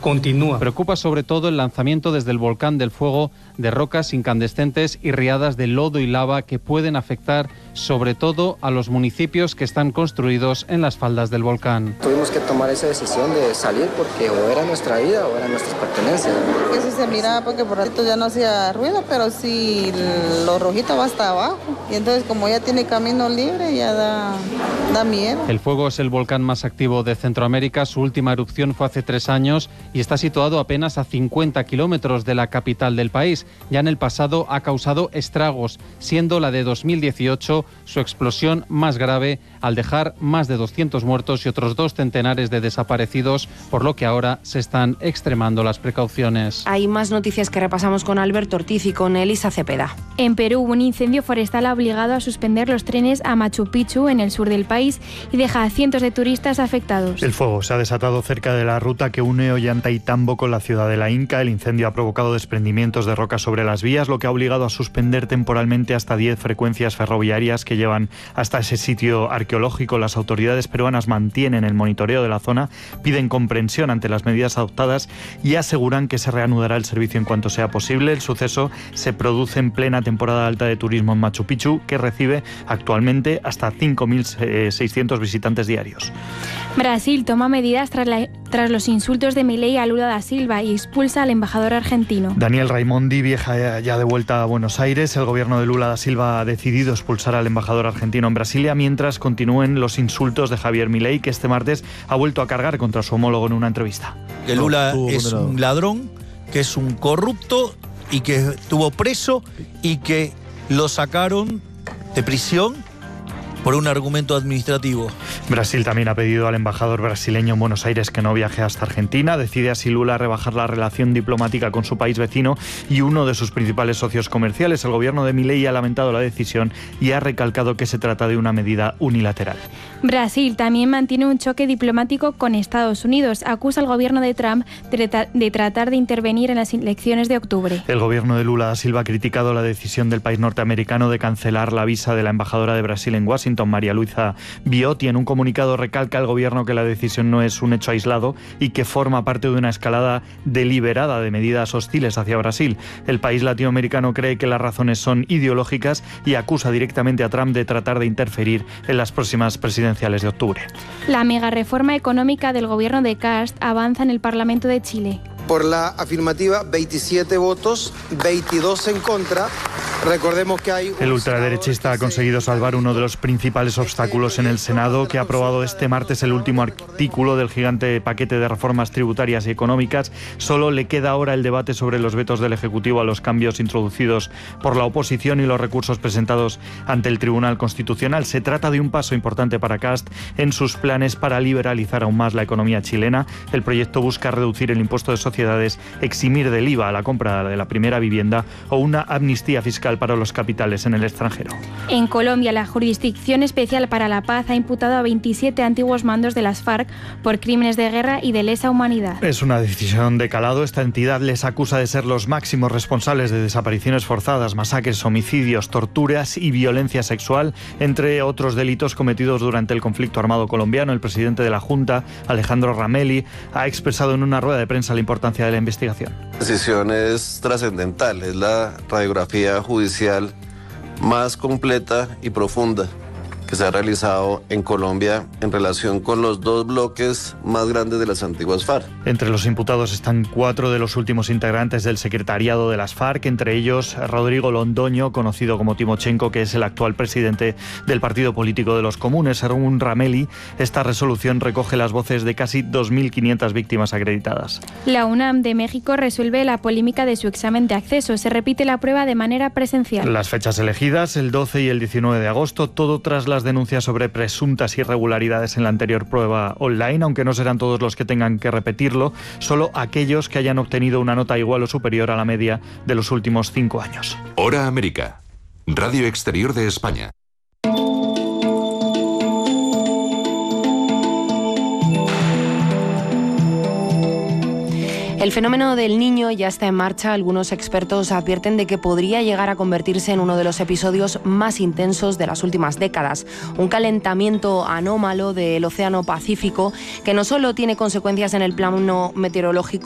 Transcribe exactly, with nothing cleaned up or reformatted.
continúa. Preocupa sobre todo el lanzamiento desde el volcán del fuego de rocas incandescentes y riadas de lodo y lava que pueden afectar sobre todo a los municipios que están construidos en las faldas del volcán. Tuvimos que tomar esa decisión de salir porque o era nuestra vida o eran nuestras pertenencias. Que si se miraba porque por ratito ya no hacía ruido, pero si lo rojito va hasta abajo. Y entonces como ya tiene camino libre ya da, da miedo. El fuego es el volcán más activo de Centroamérica. Su última erupción fue hace tres años y está situado apenas a cincuenta kilómetros de la capital del país. Ya en el pasado ha causado estragos, siendo la de dos mil dieciocho su explosión más grave, al dejar más de doscientos muertos y otros dos centenares de desaparecidos, por lo que ahora se están extremando las precauciones. Hay más noticias que repasamos con Alberto Ortiz y con Elisa Cepeda. En Perú, un incendio forestal ha obligado a suspender los trenes a Machu Picchu, en el sur del país, y deja a cientos de turistas afectados. El fuego se ha desatado cerca de la ruta que une Ollantaytambo con la ciudad de la Inca. El incendio ha provocado desprendimientos de rocas sobre las vías, lo que ha obligado a suspender temporalmente hasta diez frecuencias ferroviarias que llevan hasta ese sitio arqueológico. Las autoridades peruanas mantienen el monitoreo de la zona, piden comprensión ante las medidas adoptadas y aseguran que se reanudará el servicio en cuanto sea posible. El suceso se produce en plena temporada alta de turismo en Machu Picchu, que recibe actualmente hasta cinco mil seiscientos visitantes diarios. Brasil toma medidas tras, la, tras los insultos de Milei a Lula da Silva y expulsa al embajador argentino. Daniel Raimondi viaja ya de vuelta a Buenos Aires. El gobierno de Lula da Silva ha decidido expulsar al embajador argentino en Brasilia mientras continúen los insultos de Javier Milei, que este martes ha vuelto a cargar contra su homólogo en una entrevista. Que Lula es un ladrón, que es un corrupto y que estuvo preso y que lo sacaron de prisión por un argumento administrativo. Brasil también ha pedido al embajador brasileño en Buenos Aires que no viaje hasta Argentina. Decide así Lula rebajar la relación diplomática con su país vecino y uno de sus principales socios comerciales. El gobierno de Milei ha lamentado la decisión y ha recalcado que se trata de una medida unilateral. Brasil también mantiene un choque diplomático con Estados Unidos. Acusa al gobierno de Trump de, de tratar de intervenir en las elecciones de octubre. El gobierno de Lula da Silva ha criticado la decisión del país norteamericano de cancelar la visa de la embajadora de Brasil en Washington, María Luisa Biotti. En un comunicado recalca el gobierno que la decisión no es un hecho aislado y que forma parte de una escalada deliberada de medidas hostiles hacia Brasil. El país latinoamericano cree que las razones son ideológicas y acusa directamente a Trump de tratar de interferir en las próximas presidenciales de octubre. La megareforma económica del gobierno de Kast avanza en el Parlamento de Chile. Por la afirmativa, veintisiete votos, veintidós en contra. Recordemos que hay... El ultraderechista ha conseguido salvar uno de los principales obstáculos en el Senado, que ha aprobado este martes el último artículo del gigante paquete de reformas tributarias y económicas. Solo le queda ahora el debate sobre los vetos del Ejecutivo a los cambios introducidos por la oposición y los recursos presentados ante el Tribunal Constitucional. Se trata de un paso importante para Kast en sus planes para liberalizar aún más la economía chilena. El proyecto busca reducir el impuesto de sociedades, eximir del I V A a la compra de la primera vivienda o una amnistía fiscal para los capitales en el extranjero. En Colombia, la Jurisdicción Especial para la Paz ha imputado a veintisiete antiguos mandos de las FARC por crímenes de guerra y de lesa humanidad. Es una decisión de calado. Esta entidad les acusa de ser los máximos responsables de desapariciones forzadas, masacres, homicidios, torturas y violencia sexual, entre otros delitos cometidos durante el conflicto armado colombiano. El presidente de la Junta, Alejandro Ramelli, ha expresado en una rueda de prensa la importancia de la investigación. La decisión es trascendental, es la radiografía judicial más completa y profunda que se ha realizado en Colombia en relación con los dos bloques más grandes de las antiguas FARC. Entre los imputados están cuatro de los últimos integrantes del secretariado de las FARC, entre ellos Rodrigo Londoño, conocido como Timochenko, que es el actual presidente del Partido Político de los Comunes. Según Ramelli, esta resolución recoge las voces de casi dos mil quinientas víctimas acreditadas. La UNAM de México resuelve la polémica de su examen de acceso. Se repite la prueba de manera presencial. Las fechas elegidas, el doce y el diecinueve de agosto, todo tras las denuncias sobre presuntas irregularidades en la anterior prueba online, aunque no serán todos los que tengan que repetirlo, solo aquellos que hayan obtenido una nota igual o superior a la media de los últimos cinco años. Hora América, Radio Exterior de España. El fenómeno del Niño ya está en marcha. Algunos expertos advierten de que podría llegar a convertirse en uno de los episodios más intensos de las últimas décadas. Un calentamiento anómalo del Océano Pacífico que no solo tiene consecuencias en el plano meteorológico,